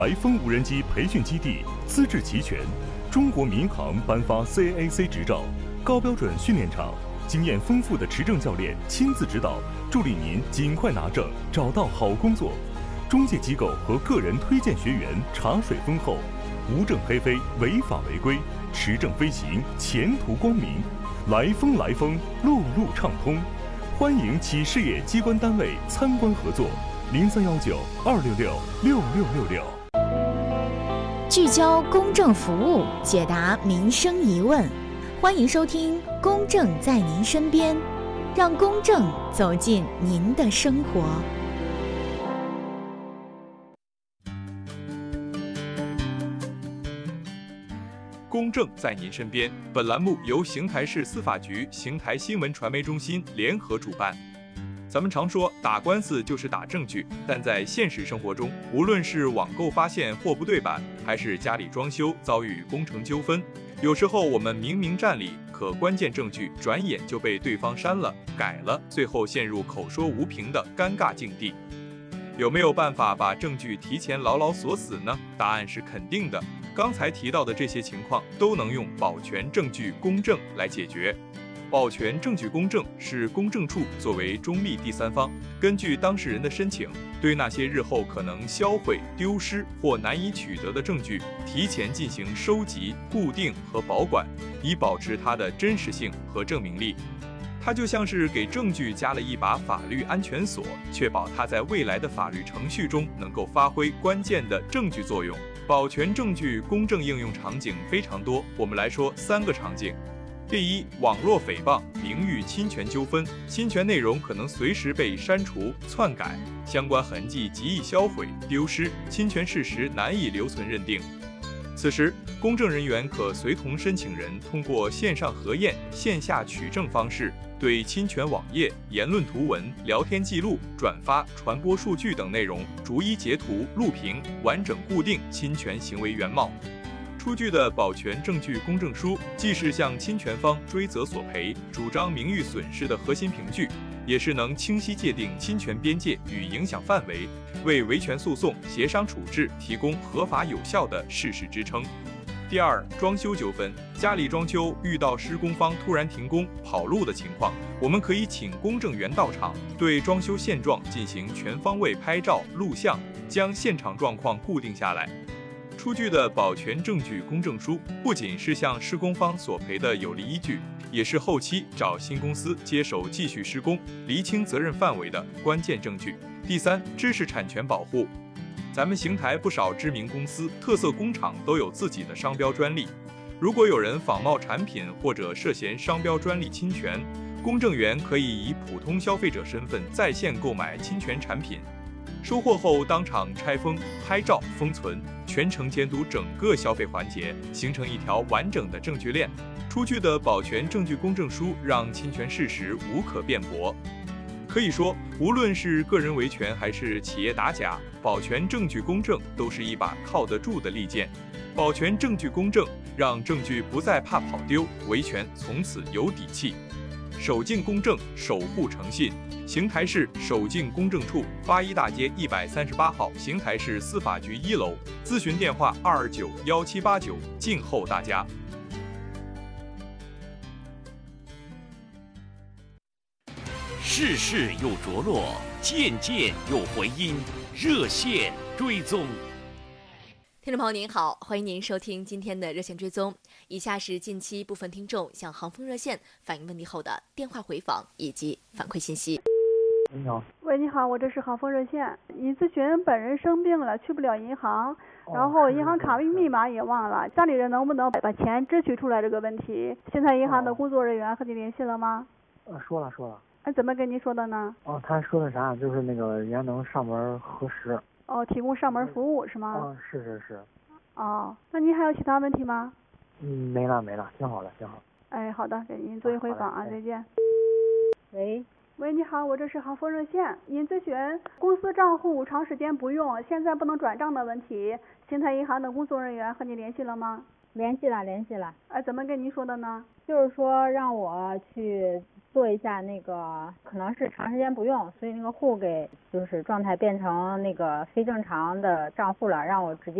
来风无人机培训基地资质齐全，中国民航颁发 CAAC 执照，高标准训练场，经验丰富的持证教练亲自指导，助力您尽快拿证，找到好工作。中介机构和个人推荐学员茶水丰厚，无证黑飞，违法违规，持证飞行，前途光明。来风，路路畅通。欢迎企事业机关单位参观合作，0319-266-6666。 聚焦公正服务，解答民生疑问，欢迎收听《公正在您身边》，让公正走进您的生活。 公正在您身边。本栏目由邢台市司法局、邢台新闻传媒中心联合主办。咱们常说打官司就是打证据，但在现实生活中，无论是网购发现货不对版，还是家里装修遭遇工程纠纷，有时候我们明明占理，可关键证据转眼就被对方删了、改了，最后陷入口说无凭的尴尬境地。有没有办法把证据提前牢牢锁死呢？答案是肯定的。刚才提到的这些情况都能用保全证据公证来解决。保全证据公证是公证处作为中立第三方，根据当事人的申请，对那些日后可能销毁、丢失或难以取得的证据，提前进行收集、固定和保管，以保持它的真实性和证明力。它就像是给证据加了一把法律安全锁，确保它在未来的法律程序中能够发挥关键的证据作用。保全证据公证应用场景非常多，我们来说3个场景。第一，网络诽谤、名誉侵权纠纷，侵权内容可能随时被删除、篡改，相关痕迹极易销毁、丢失，侵权事实难以留存认定。此时，公证人员可随同申请人通过线上核验、线下取证方式，对侵权网页、言论图文、聊天记录、转发、传播数据等内容逐一截图、录屏，完整固定侵权行为原貌。出具的保全证据公证书，既是向侵权方追责索赔、主张名誉损失的核心凭据，也是能清晰界定侵权边界与影响范围，为维权诉讼、协商处置提供合法有效的事实支撑。第二，装修纠纷，家里装修遇到施工方突然停工、跑路的情况，我们可以请公证员到场，对装修现状进行全方位拍照、录像，将现场状况固定下来。出具的保全证据公证书，不仅是向施工方索赔的有力依据，也是后期找新公司接手继续施工、厘清责任范围的关键证据。第三，知识产权保护。咱们邢台不少知名公司、特色工厂都有自己的商标专利，如果有人仿冒产品或者涉嫌商标专利侵权，公证员可以以普通消费者身份在线购买侵权产品，收货后当场拆封、拍照、封存，全程监督整个消费环节，形成一条完整的证据链。出具的保全证据公证书让侵权事实无可辩驳。可以说，无论是个人维权还是企业打假，保全证据公证都是一把靠得住的利剑。保全证据公证，让证据不再怕跑丢，维权从此有底气。守静公正，守护诚信。邢台市守静公证处81大街138号，邢台市司法局1楼，咨询电话2291789，静候大家。 事事有着落，件件有回音，热线追踪。 听众朋友您好，欢迎您收听今天的热线追踪。以下是近期部分听众向航风热线反映问题后的电话回访以及反馈信息。 你好， 喂，你好，我这是航风热线。你咨询本人生病了，去不了银行，然后银行卡密码也忘了，家里人能不能把钱支取出来这个问题？现在银行的工作人员和你联系了吗？ 说了。 怎么跟您说的呢？ 他说的啥？就是那个人家能上门核实。 提供上门服务是吗？ 是。 那您还有其他问题吗？ 没了，挺好的。 好的，给您做一回访啊，再见。喂，你好，我这是航风热线，您咨询公司账户长时间不用，现在不能转账的问题，邢台银行的工作人员和你联系了吗？ 联系了。 怎么跟您说的呢？ 就是说让我去做一下那个，可能是长时间不用，所以那个户给就是状态变成那个非正常的账户了，让我直接